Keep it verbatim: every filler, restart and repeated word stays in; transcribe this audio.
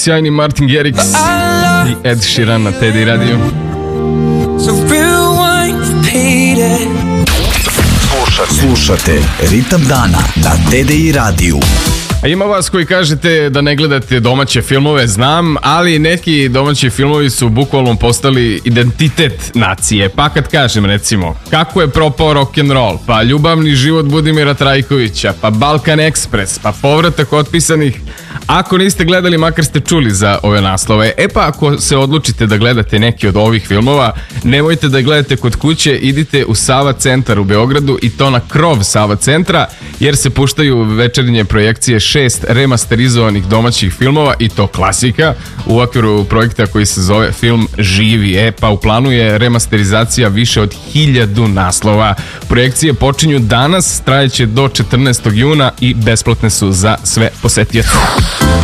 sjajni Martin Garrix i Ed Sheeran na Teddy Radio. Slušate Ritam dana na Teddy Radio. A ima vas koji kažete da ne gledate domaće filmove, znam, ali neki domaći filmovi su bukvalno postali identitet nacije. Pa kad kažem, recimo, kako je propao rock'n'roll, pa ljubavni život Budimira Trajkovića, pa Balkan Ekspres, pa povratak otpisanih. Ako niste gledali, makar ste čuli za ove naslove. E pa ako se odlučite da gledate neki od ovih filmova, nemojte da gledate kod kuće, idite u Sava centar u Beogradu i to na krov Sava centra, jer se puštaju večernje projekcije šest remasterizovanih domaćih filmova i to klasika u okviru projekta koji se zove Film živi. E pa u planu je remasterizacija više od hiljadu naslova. Projekcije počinju danas, trajeće do četrnaestog juna i besplatne su za sve posetioce.